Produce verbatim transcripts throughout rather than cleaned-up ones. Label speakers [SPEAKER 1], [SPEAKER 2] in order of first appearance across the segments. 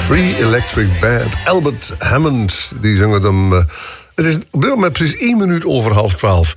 [SPEAKER 1] Free Electric Band. Albert Hammond, die zong het om... Uh, het is op dit moment precies één minuut over half twaalf.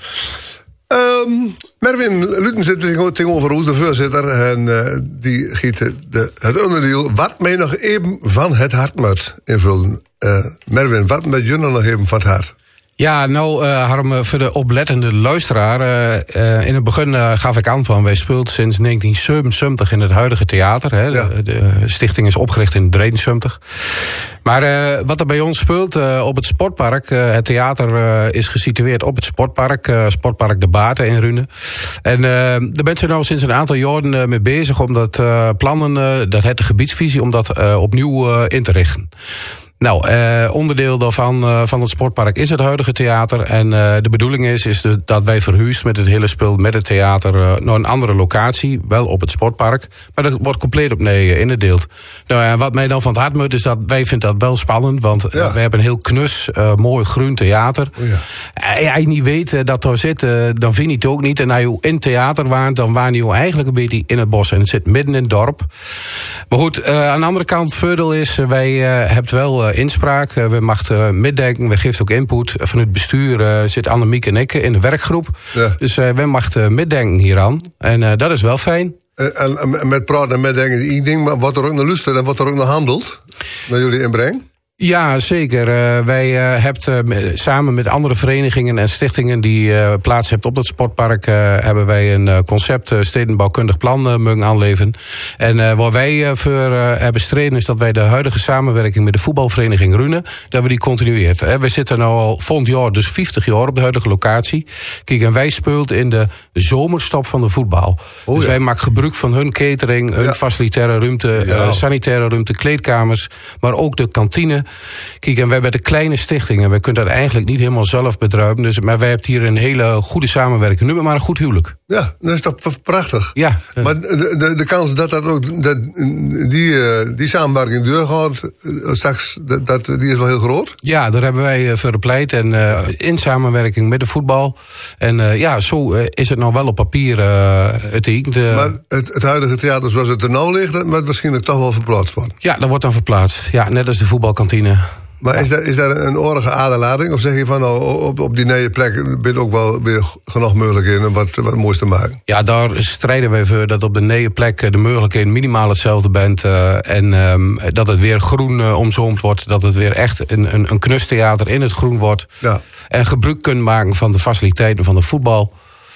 [SPEAKER 1] Um, Merwin Luten zit tegenover ons, de voorzitter. En uh, die giet de, het onderdeel wat mij nog even van het hart moet invullen. Uh, Merwin, wat met jullie nog even van het hart?
[SPEAKER 2] Ja, nou, uh, Harm, voor de oplettende luisteraar. Uh, uh, in het begin uh, gaf ik aan van... wij speelt sinds negentien zevenenzeventig in het huidige theater. Hè. Ja. De, de stichting is opgericht in drieënzeventig. Maar uh, wat er bij ons speelt uh, op het sportpark... Uh, het theater uh, is gesitueerd op het sportpark. Uh, sportpark De Baarten in Rune. En uh, daar bent ze nou sinds een aantal jaren uh, mee bezig... om dat uh, plannen, uh, dat het de gebiedsvisie... om dat uh, opnieuw uh, in te richten. Nou, eh, onderdeel daarvan uh, van het sportpark is het huidige theater. En uh, de bedoeling is, is de, dat wij verhuisd met het hele spul, met het theater... Uh, naar een andere locatie, wel op het sportpark. Maar dat wordt compleet opnieuw uh, ingedeeld. Nou, en wat mij dan van het hart moet, is dat wij vinden dat wel spannend. Want uh, ja. wij hebben een heel knus, uh, mooi groen theater. Oh ja. Als je niet weet uh, dat daar zit, uh, dan vind je het ook niet. En als je in het theater waant, dan waan je eigenlijk een beetje in het bos. En het zit midden in het dorp. Maar goed, uh, aan de andere kant, het voordeel is, uh, wij uh, hebben wel... Uh, inspraak. We mochten uh, middenken, we geven ook input. Van het bestuur uh, zit Annemiek en ik in de werkgroep. Ja. Dus uh, we mochten middenken hieraan. En uh, dat is wel fijn.
[SPEAKER 1] En, en met praten en middenken één ding, maar wat er ook naar luistert en wat er ook naar handelt, naar jullie inbreng? Ja,
[SPEAKER 2] zeker. Uh, wij uh, hebben uh, samen met andere verenigingen en stichtingen die uh, plaats hebben op dat sportpark, uh, hebben wij een uh, concept uh, stedenbouwkundig plan uh, mogen aanleveren. En uh, waar wij uh, voor uh, hebben streden is dat wij de huidige samenwerking met de voetbalvereniging Rune, dat we die continueert. Hè. We zitten nu al volgend jaar, dus vijftig jaar op de huidige locatie. Kijk, en wij speelden in de zomerstop van de voetbal. Oh, dus ja. wij maken gebruik van hun catering, hun ja. facilitaire ruimte, ja. uh, sanitaire ruimte, kleedkamers, maar ook de kantine. Kijk, en wij hebben de kleine stichting en wij kunnen dat eigenlijk niet helemaal zelf bedruipen. Dus, maar wij hebben hier een hele goede samenwerking. Nu maar een goed huwelijk.
[SPEAKER 1] Ja, dat is toch prachtig.
[SPEAKER 2] Ja.
[SPEAKER 1] Maar de, de, de kans dat, dat, ook, dat die, uh, die samenwerking doorgaat, uh, straks, dat, dat, die is wel heel groot?
[SPEAKER 2] Ja, daar hebben wij uh, voor gepleit. En uh, in samenwerking met de voetbal. En uh, ja, zo uh, is het nou wel op papier uh, het tekent. Uh,
[SPEAKER 1] maar het, het huidige theater zoals het er nou ligt, dat wordt waarschijnlijk toch wel verplaatst worden?
[SPEAKER 2] Ja, dat wordt dan verplaatst. Ja, net als de voetbalkantine.
[SPEAKER 1] Maar ja. is, dat, is dat een oorlijke aderlading? Of zeg je van nou, op, op die nieuwe plek ben je ook wel weer genoeg mogelijkheden om wat, wat moois te maken?
[SPEAKER 2] Ja, daar strijden wij voor dat op de nieuwe plek de mogelijkheden minimaal hetzelfde bent. Uh, en um, dat het weer groen uh, omzoomd wordt. Dat het weer echt een, een, een knustheater in het groen wordt. Ja. En gebruik kunt maken van de faciliteiten van de voetbal.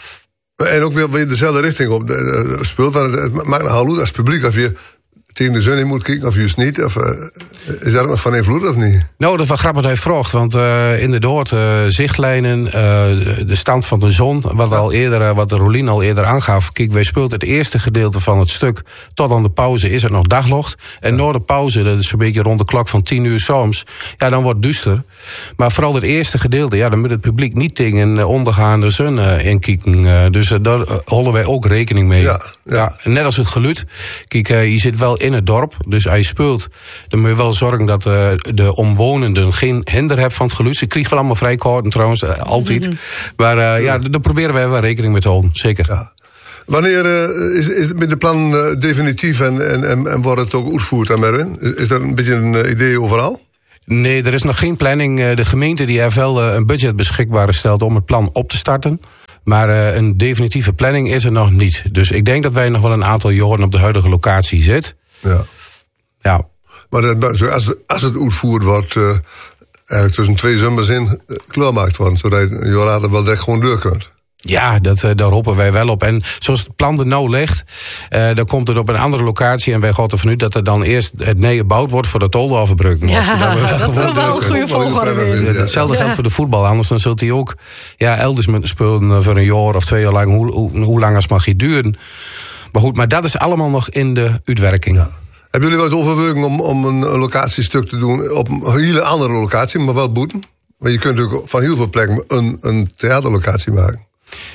[SPEAKER 1] En ook weer, weer dezelfde richting op de, uh, speelt. Want het, het maakt nogal uit als publiek of je tegen de zon in moet kijken of juist niet. Of, uh, is daar ook nog van invloed of niet?
[SPEAKER 2] Nou, dat is wel grappig dat hij vraagt. Want uh, inderdaad, uh, zichtlijnen, uh, de stand van de zon, wat, al eerder, uh, wat de Rolien al eerder aangaf. Kijk, wij speelt het eerste gedeelte van het stuk. Tot aan de pauze is het nog daglocht. En ja. na de pauze, dat is zo'n beetje rond de klok van tien uur soms. Ja, dan wordt het duister. Maar vooral het eerste gedeelte, ja, dan moet het publiek niet tegen uh, ondergaande zon uh, inkijken. Uh, dus uh, daar uh, houden wij ook rekening mee. Ja, ja. Ja, net als het geluid. Kijk, uh, je zit wel in het dorp. Dus als je speelt, dan moet je wel zorgen dat uh, de omwonenden geen hinder hebben van het geluid. Ze krijgen wel allemaal vrijkaarten trouwens, uh, altijd. Mm-hmm. Maar uh, ja, ja, daar proberen wij wel rekening mee te houden, zeker. Ja.
[SPEAKER 1] Wanneer uh, is, is het plan uh, definitief en, en, en, en wordt het ook uitgevoerd aan Merwin? Is, is er een beetje een uh, idee overal?
[SPEAKER 2] Nee, er is nog geen planning. De gemeente die heeft wel uh, een budget beschikbaar stelt om het plan op te starten. Maar uh, een definitieve planning is er nog niet. Dus ik denk dat wij nog wel een aantal jaren op de huidige locatie zitten. Ja. Ja.
[SPEAKER 1] Maar dat, als, het, als het uitgevoerd wordt, uh, eigenlijk tussen twee zomers in uh, klaarmaakt worden, zodat je een jaar later wel direct gewoon door kunt.
[SPEAKER 2] Ja, dat, uh, daar hopen wij wel op. En zoals het plan er nou ligt, uh, dan komt het op een andere locatie. En wij gaan ervan uit dat er dan eerst het nee gebouwd wordt voor de toldoverbrug.
[SPEAKER 3] Ja, dat, dat is wel een goede volgorde.
[SPEAKER 2] Ja, hetzelfde geldt voor de voetbal. Anders dan zult hij ook ja, elders moeten spelen voor een jaar of twee jaar lang. Hoe, hoe, hoe lang als mag je duren? Maar goed, maar dat is allemaal nog in de uitwerking. Ja.
[SPEAKER 1] Hebben jullie wel eens overwegen om, om een, een locatiestuk te doen op een hele andere locatie, maar wel Boeten? Want je kunt natuurlijk van heel veel plekken een, een theaterlocatie maken.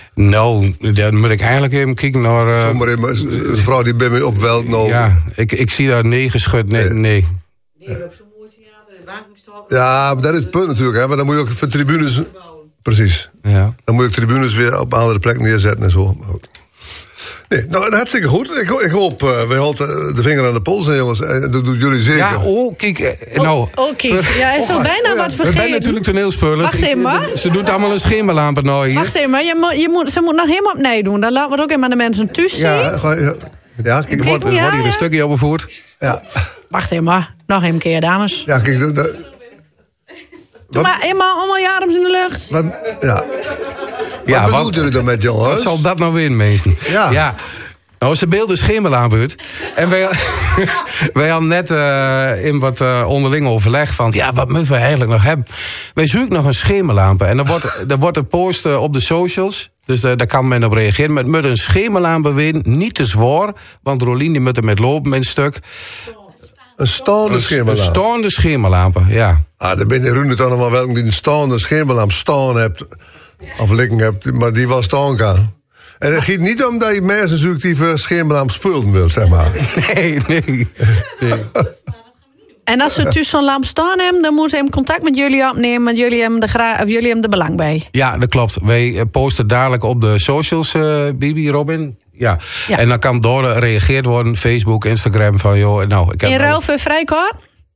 [SPEAKER 2] Nou, dan moet ik eigenlijk even kijken naar... Uh,
[SPEAKER 1] Zomaar even, een vrouw die bij mij opwelt. Nou.
[SPEAKER 2] Ja, ik, ik zie daar nee geschud. Nee, nee.
[SPEAKER 3] Nee, nee op zo'n mooi theater, Wageningstorp.
[SPEAKER 1] Ja, maar dat is het punt natuurlijk. Hè, maar dan moet je ook voor tribunes... Precies. Ja. Dan moet je tribunes weer op een andere plek neerzetten en zo. Nee, nou, hartstikke goed. Ik, ik hoop, uh, we houden de vinger aan de pols, hè, jongens. En dat doen jullie zeker.
[SPEAKER 2] Ja, oh, kijk. Uh, nou,
[SPEAKER 4] oh, oh, kijk. Ja, hij is al
[SPEAKER 1] oh,
[SPEAKER 4] bijna
[SPEAKER 1] oh, ja.
[SPEAKER 4] wat vergeten.
[SPEAKER 2] We zijn natuurlijk toneelspelers.
[SPEAKER 4] Wacht even, maar.
[SPEAKER 2] Ze doet allemaal een schemerlampen nou hier.
[SPEAKER 4] Wacht even, maar. Je moet, je moet, ze moet nog helemaal opnieuw doen. Dan laten we het ook even aan de mensen thuis zien.
[SPEAKER 1] Ja, ga- ja. ja kijk.
[SPEAKER 2] Er wordt, er
[SPEAKER 4] Ja,
[SPEAKER 2] wordt hier
[SPEAKER 4] ja.
[SPEAKER 2] een stukje opgevoerd.
[SPEAKER 1] Ja,
[SPEAKER 4] Wacht even, maar. Nog een keer, dames.
[SPEAKER 1] ja kijk. Dat, dat-
[SPEAKER 4] Doe maar eenmaal allemaal jarems in de lucht.
[SPEAKER 1] wat, ja.
[SPEAKER 2] Ja,
[SPEAKER 1] wat
[SPEAKER 2] wat-
[SPEAKER 1] bedoelt jullie dan met jongens?
[SPEAKER 2] Wat zal dat nou weer, mensen?
[SPEAKER 1] Ja.
[SPEAKER 2] ja. Nou, ze beelden schemerlamp uit. En wij, wij hadden net uh, in wat uh, onderling overleg van... ja, wat moeten we eigenlijk nog hebben? Wij zoeken nog een schemerlamp. En dan wordt, dan wordt er post uh, op de socials. Dus uh, daar kan men op reageren. Met, met een schemerlamp weer, niet te zwaar. Want Rolien die moet er met lopen in een stuk.
[SPEAKER 1] Een staande
[SPEAKER 2] Een
[SPEAKER 1] schemerlamp.
[SPEAKER 2] staande schemerlampen, ja.
[SPEAKER 1] Ah, dan ben je Rune dan nog wel welke die een staande schemerlamp staan hebt. Of likken hebt, maar die wel staan kan. En het gaat niet om dat je mensen zoekt die voor schemerlamp spullen wil, zeg maar.
[SPEAKER 2] Nee, nee. nee.
[SPEAKER 4] En als ze tussen zo'n lamp staan hebben, dan moeten ze hem contact met jullie opnemen. Want jullie hebben er gra- of jullie hebben er belang bij.
[SPEAKER 2] Ja, dat klopt. Wij uh, posten dadelijk op de socials, uh, Bibi, Robin. Ja.
[SPEAKER 4] Ja.
[SPEAKER 2] En dan kan door gereageerd worden, Facebook, Instagram, van joh, nou, ik heb
[SPEAKER 4] In
[SPEAKER 2] nou,
[SPEAKER 4] ruil voor vrijkaart?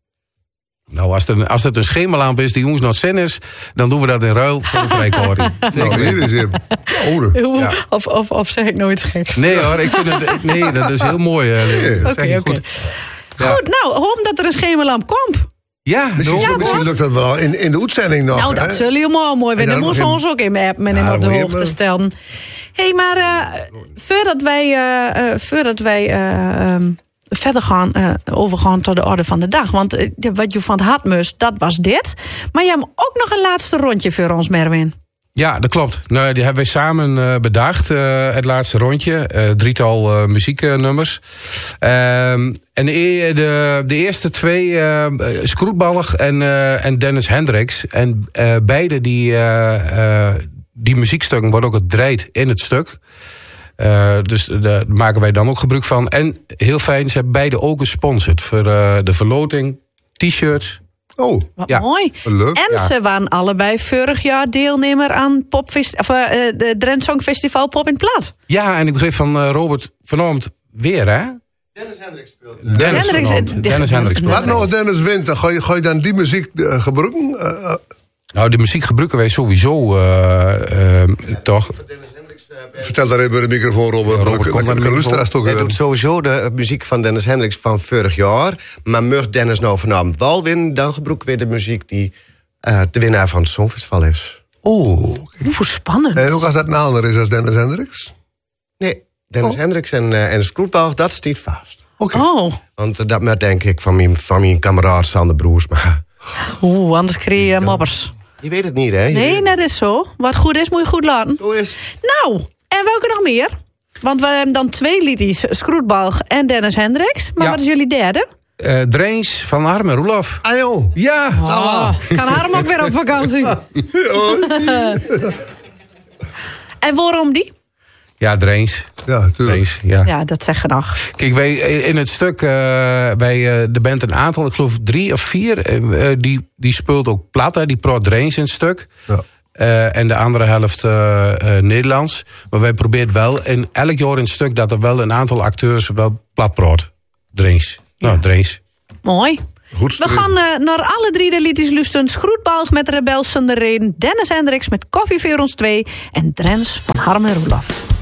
[SPEAKER 2] nou, als het, een, als het een schemerlamp is die jongens nog zin is, dan doen we dat in ruil voor een vrijkorting.
[SPEAKER 1] Nou, hier is je oude.
[SPEAKER 2] Ja.
[SPEAKER 4] Of, of, of zeg ik nooit geks?
[SPEAKER 2] Nee hoor, ik vind het, nee, dat is heel mooi. Uh,
[SPEAKER 1] Nee.
[SPEAKER 2] dat zeg je
[SPEAKER 4] Oké, oké.
[SPEAKER 2] goed. Ja.
[SPEAKER 4] Goed, nou, hoop dat er een schemerlamp komt.
[SPEAKER 2] Ja,
[SPEAKER 1] Misschien,
[SPEAKER 2] daarom.
[SPEAKER 1] misschien lukt dat wel in, in de uitzending nog.
[SPEAKER 4] Nou, dat
[SPEAKER 1] hè?
[SPEAKER 4] zullen jullie mooi mooi vinden.
[SPEAKER 1] En
[SPEAKER 4] Dan
[SPEAKER 1] dan
[SPEAKER 4] moeten ze
[SPEAKER 1] nog
[SPEAKER 4] ons ook in appen en
[SPEAKER 1] Ja,
[SPEAKER 4] hem op de
[SPEAKER 1] moet je
[SPEAKER 4] hoogte
[SPEAKER 1] maar-
[SPEAKER 4] stellen. Hé, hey, maar uh, voordat wij, uh, uh, voordat wij uh, um, verder gaan, uh, overgaan tot de orde van de dag. Want uh, wat je van het had moest, dat was dit. Maar je hebt ook nog een laatste rondje voor ons, Merwin.
[SPEAKER 2] Ja, dat klopt. Nou, die hebben wij samen uh, bedacht, uh, het laatste rondje. Uh, drietal uh, muzieknummers. Um, en de, de, de eerste twee, uh, Scroetballig en, uh, en Dennis Hendricks. En uh, beide die, uh, uh, die muziekstukken worden ook gedraaid in het stuk. Uh, dus daar maken wij dan ook gebruik van. En heel fijn, ze hebben beide ook gesponsord voor uh, de verloting. T-shirts.
[SPEAKER 1] Oh,
[SPEAKER 4] Wat
[SPEAKER 2] Ja.
[SPEAKER 4] mooi.
[SPEAKER 1] wat leuk.
[SPEAKER 4] En
[SPEAKER 2] Ja.
[SPEAKER 4] ze waren allebei vorig jaar deelnemer aan Popfest- of, uh, de Drents Songfestival Pop in het Plat.
[SPEAKER 2] Ja, en ik begreep van uh, Robert vanavond weer, hè?
[SPEAKER 1] Dennis Hendricks speelt.
[SPEAKER 2] Dennis
[SPEAKER 4] Hendricks,
[SPEAKER 2] vanavond.
[SPEAKER 4] eh,
[SPEAKER 2] Dennis Hendricks speelt.
[SPEAKER 1] Wat nou als Dennis wint, dan ga je, ga je dan die muziek uh, gebruiken? Uh, uh,
[SPEAKER 2] Nou, de muziek gebruiken wij sowieso uh, uh, toch.
[SPEAKER 1] vertel daar even bij de microfoon, Robert.
[SPEAKER 2] Ja, Robert,
[SPEAKER 1] Dan
[SPEAKER 2] kom
[SPEAKER 1] kan-
[SPEAKER 2] naar de
[SPEAKER 1] kan
[SPEAKER 2] microfoon.
[SPEAKER 1] luisteraars toch
[SPEAKER 5] Hij
[SPEAKER 1] weer-
[SPEAKER 5] doet sowieso de muziek van Dennis Hendricks van vorig jaar. Maar mocht Dennis nou vanavond wel winnen, dan gebruiken we de muziek die uh, de winnaar van het Songfestival is.
[SPEAKER 1] Oh,
[SPEAKER 4] Oeh, spannend.
[SPEAKER 1] en ook als dat een ander is als Dennis Hendricks?
[SPEAKER 5] Nee, Dennis
[SPEAKER 1] Oh.
[SPEAKER 5] Hendricks en, uh, en Scroetbach, dat staat vast.
[SPEAKER 1] Oké.
[SPEAKER 4] Oh,
[SPEAKER 5] Want uh, dat moet denk ik van mijn, van mijn kameraad Sander Broers. Maar
[SPEAKER 4] oeh, anders kreeg je mobbers.
[SPEAKER 5] je weet het niet, hè? Je weet
[SPEAKER 4] Nee,
[SPEAKER 5] het
[SPEAKER 4] dat is zo. Wat goed is, moet je goed laten.
[SPEAKER 5] Zo is.
[SPEAKER 4] Nou, en welke nog meer? Want we hebben dan twee liedjes, Scroetbalg en Dennis Hendricks. Maar
[SPEAKER 2] Ja.
[SPEAKER 4] wat is jullie derde?
[SPEAKER 2] Uh, Dreens van Harm en Roelof.
[SPEAKER 1] Ah joh.
[SPEAKER 2] Ja,
[SPEAKER 4] Oh, kan Harm ook weer op vakantie. En waarom die?
[SPEAKER 2] ja, Dreens.
[SPEAKER 1] Ja, tuurlijk.
[SPEAKER 2] Dreens, ja.
[SPEAKER 4] Ja, dat zeggen we nog.
[SPEAKER 2] Kijk, wij in het stuk, uh, wij, uh, de band een aantal, ik geloof drie of vier, uh, die, die speelt ook plat, hè, die praat Dreens in het stuk.
[SPEAKER 1] Ja.
[SPEAKER 2] Uh, en de andere helft uh, uh, Nederlands. Maar wij proberen wel in elk jaar in het stuk dat er wel een aantal acteurs wel plat praat. Dreens. Nou, Dreens.
[SPEAKER 4] Mooi.
[SPEAKER 1] Goed
[SPEAKER 4] We gaan uh, naar alle drie de liedjes luisteren. Scroetbalg met Rebels zonder reden. Dennis Hendricks met Koffie voor ons twee. En Drens van Harm en Roelof.